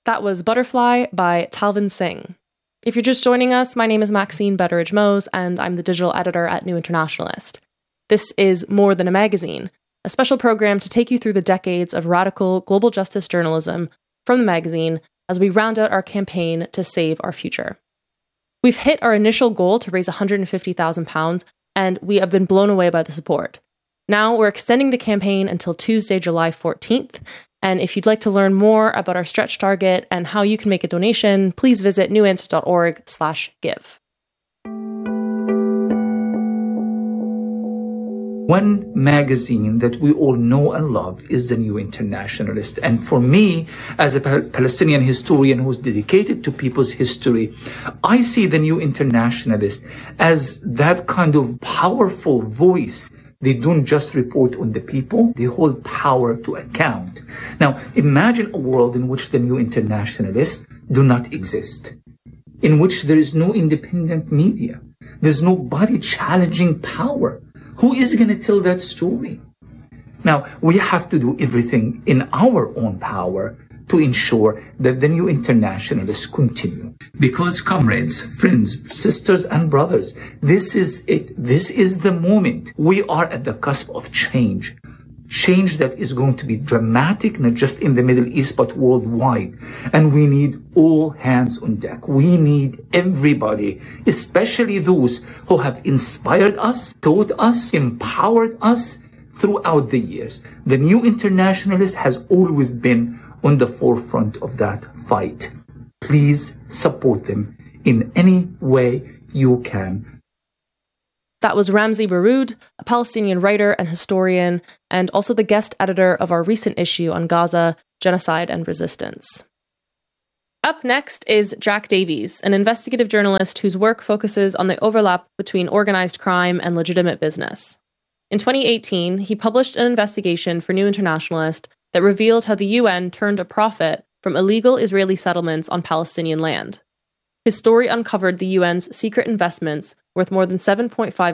That was Butterfly by Talvin Singh. If you're just joining us, my name is Maxine Betteridge-Mose, and I'm the digital editor at New Internationalist. This is More Than a Magazine, a special program to take you through the decades of radical global justice journalism from the magazine as we round out our campaign to save our future. We've hit our initial goal to raise £150,000, and we have been blown away by the support. Now we're extending the campaign until Tuesday, July 14th, and if you'd like to learn more about our stretch target and how you can make a donation, please visit newint.org/give. One magazine that we all know and love is the New Internationalist. And for me, as a Palestinian historian who's dedicated to people's history, I see the New Internationalist as that kind of powerful voice. They don't just report on the people, they hold power to account. Now, imagine a world in which the New Internationalists do not exist, in which there is no independent media, there's nobody challenging power. Who is going to tell that story? Now, we have to do everything in our own power to ensure that the New Internationalists continue. Because, comrades, friends, sisters, and brothers, this is it. This is the moment. We are at the cusp of change. Change that is going to be dramatic, not just in the Middle East, but worldwide. And we need all hands on deck. We need everybody, especially those who have inspired us, taught us, empowered us throughout the years. The New Internationalist has always been on the forefront of that fight. Please support them in any way you can. That was Ramzy Baroud, a Palestinian writer and historian, and also the guest editor of our recent issue on Gaza, Genocide and Resistance. Up next is Jack Davies, an investigative journalist whose work focuses on the overlap between organized crime and legitimate business. In 2018, he published an investigation for New Internationalist that revealed how the UN turned a profit from illegal Israeli settlements on Palestinian land. His story uncovered the UN's secret investments worth more than $7.5